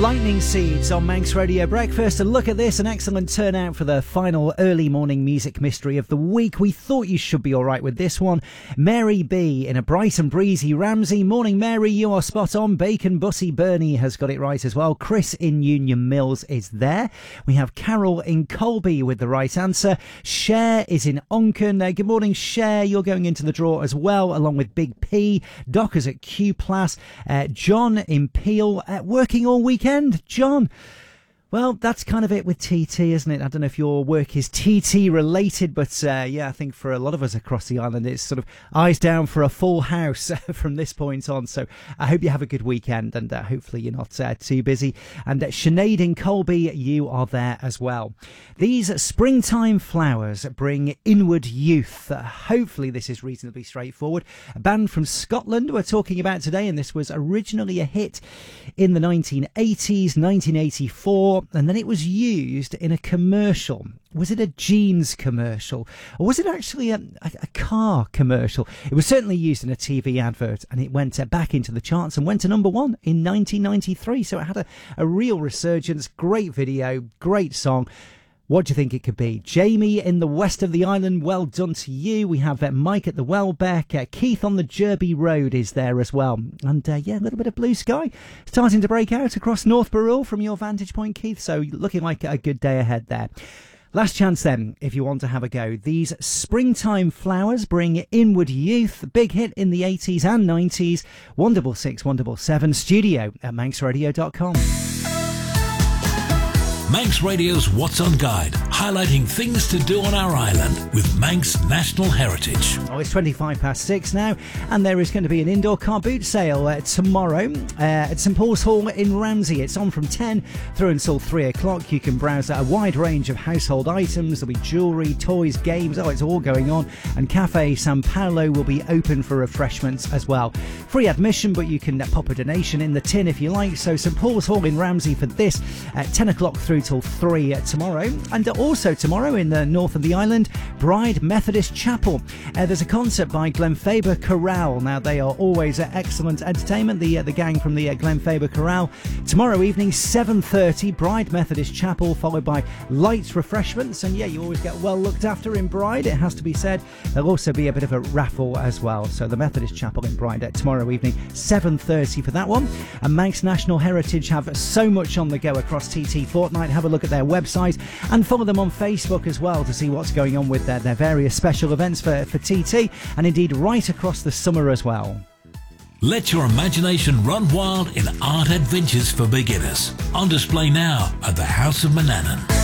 Lightning Seeds on Manx Radio Breakfast. And look at this, an excellent turnout for the final early morning music mystery of the week. We thought you should be all right with this one. Mary B in a bright and breezy Ramsey. Morning, Mary, you are spot on. Bacon Bussy Bernie has got it right as well. Chris in Union Mills is there. We have Carol in Colby with the right answer. Cher is in Onken. Good morning, Cher. You're going into the draw as well, along with Big P. Doc is at Q Plus. John in Peel. Working all weekend, John. Well, that's kind of it with TT, isn't it? I don't know if your work is TT related, but yeah, I think for a lot of us across the island, it's sort of eyes down for a full house from this point on. So I hope you have a good weekend, and hopefully you're not too busy. And Sinead in Colby, you are there as well. These springtime flowers bring inward youth. Hopefully this is reasonably straightforward. A band from Scotland we're talking about today, and this was originally a hit in the 1980s, 1984. And then it was used in a commercial. Was it a jeans commercial? Or was it actually a car commercial? It was certainly used in a TV advert, and it went back into the charts and went to number one in 1993. So it had a real resurgence. Great video, great song. What do you think it could be? Jamie in the west of the island, well done to you. We have Mike at the Welbeck. Keith on the Derby Road is there as well. And yeah, a little bit of blue sky starting to break out across North Burrell from your vantage point, Keith. So looking like a good day ahead there. Last chance then, if you want to have a go. These springtime flowers bring inward youth. Big hit in the 80s and 90s. Wonderful 6, wonderful 7. Studio at manxradio.com. Manx Radio's What's On Guide, highlighting things to do on our island with Manx National Heritage. Oh, it's 6:25 now, and there is going to be an indoor car boot sale tomorrow at St Paul's Hall in Ramsey. It's on from 10 through until 3 o'clock. You can browse a wide range of household items. There'll be jewellery, toys, games. Oh, it's all going on. And Cafe San Paolo will be open for refreshments as well. Free admission, but you can pop a donation in the tin if you like. So St Paul's Hall in Ramsey for this at 10 o'clock through till 3 tomorrow. And also tomorrow in the north of the island, Bride Methodist Chapel. There's a concert by Glenfaber Chorale. Now, they are always excellent entertainment, the gang from the Glenfaber Chorale. Tomorrow evening, 7:30, Bride Methodist Chapel, followed by light refreshments. And yeah, you always get well looked after in Bride, it has to be said. There'll also be a bit of a raffle as well. So the Methodist Chapel in Bride tomorrow evening, 7:30 for that one. And Manx National Heritage have so much on the go across TT Fortnight. Have a look at their website and follow them on Facebook as well to see what's going on with their various special events for TT, and indeed right across the summer as well. Let your imagination run wild in art adventures for beginners. On display now at the House of Manannan.